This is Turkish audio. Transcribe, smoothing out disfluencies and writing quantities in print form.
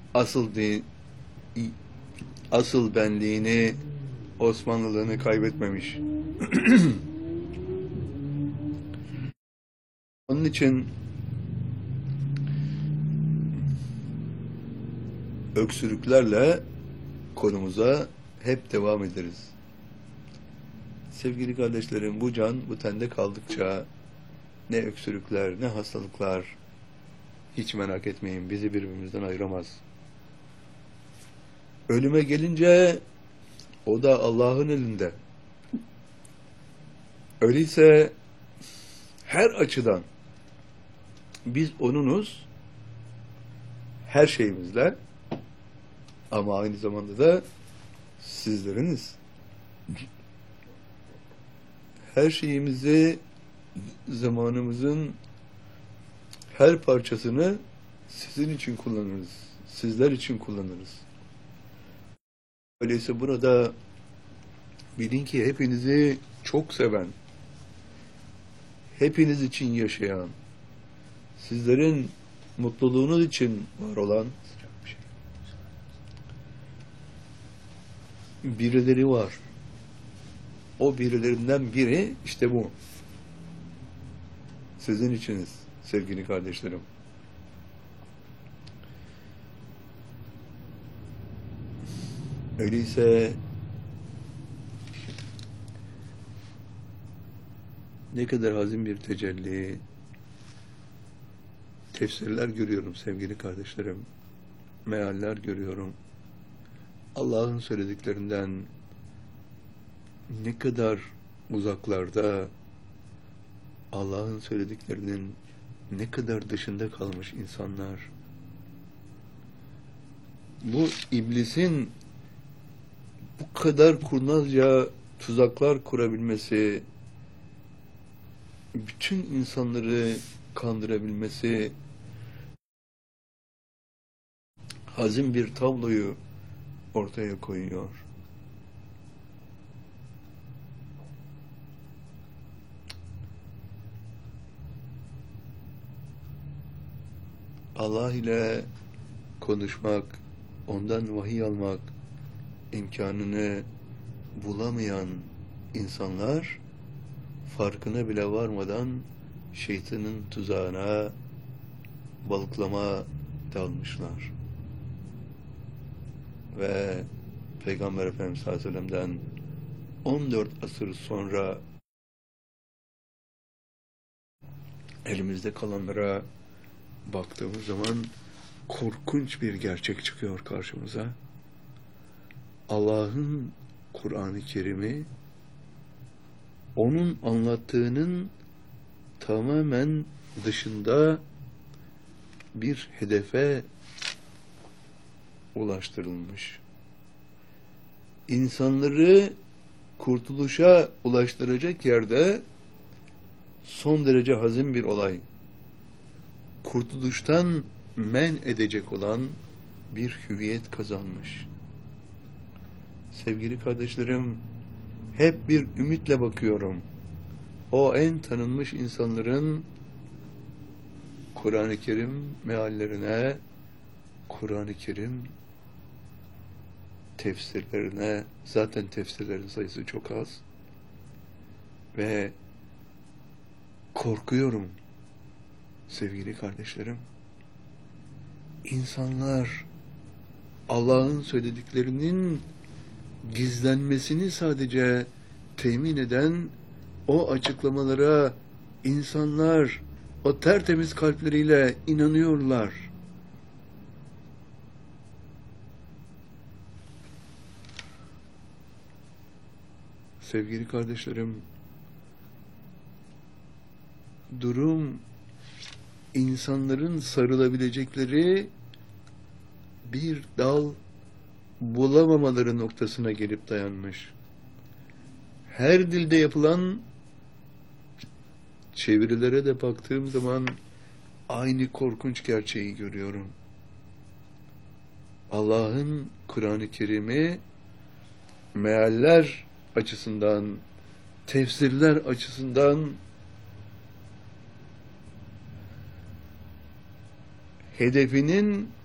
asıl din, asıl benliğini, Osmanlılığını kaybetmemiş. Onun için öksürüklerle konumuza hep devam ederiz. Sevgili kardeşlerim, bu can bu tende kaldıkça ne öksürükler, ne hastalıklar, hiç merak etmeyin, bizi birbirimizden ayıramaz. Ölüme gelince o da Allah'ın elinde. Öyleyse her açıdan biz O'nunuz, her şeyimizle, ama aynı zamanda da sizleriniz. Her şeyimizi, zamanımızın her parçasını sizin için kullanırız. Sizler için kullanırız. Öyleyse burada bilin ki hepinizi çok seven, hepiniz için yaşayan, sizlerin mutluluğunuz için var olan birileri var. O birilerinden biri işte bu. Sizin içiniz sevgili kardeşlerim. Öyleyse ne kadar hazin bir tecelli, tefsirler görüyorum sevgili kardeşlerim. Mealler görüyorum. Allah'ın söylediklerinden ne kadar uzaklarda, Allah'ın söylediklerinin ne kadar dışında kalmış insanlar. Bu iblisin bu kadar kurnazca tuzaklar kurabilmesi, bütün insanları kandırabilmesi, hazin bir tabloyu ortaya koyuyor. Allah ile konuşmak, ondan vahiy almak imkanını bulamayan insanlar farkına bile varmadan şeytanın tuzağına, balıklama dalmışlar. Ve Peygamber Efendimiz sallallahu aleyhi ve sellem'den 14 asır sonra elimizde kalanlara baktığımız zaman korkunç bir gerçek çıkıyor karşımıza. Allah'ın Kur'an-ı Kerim'i onun anlattığının tamamen dışında bir hedefe ulaştırılmış. İnsanları kurtuluşa ulaştıracak yerde son derece hazin bir olay. Kurtuluştan men edecek olan bir hüviyet kazanmış. Sevgili kardeşlerim, hep bir ümitle bakıyorum. O en tanınmış insanların Kur'an-ı Kerim meallerine, Kur'an-ı Kerim tefsirlerine, zaten tefsirlerin sayısı çok az ve korkuyorum sevgili kardeşlerim. İnsanlar Allah'ın söylediklerinin gizlenmesini sadece temin eden o açıklamalara insanlar o tertemiz kalpleriyle inanıyorlar. Sevgili kardeşlerim, durum insanların sarılabilecekleri bir dal bulamamaları noktasına gelip dayanmış. Her dilde yapılan çevirilere de baktığım zaman aynı korkunç gerçeği görüyorum. Allah'ın Kur'an-ı Kerim'i mealler açısından, tefsirler açısından hedefinin